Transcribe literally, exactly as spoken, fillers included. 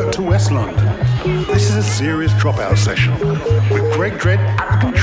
to West London. This is a serious dropout session with Greg Dredd at the control.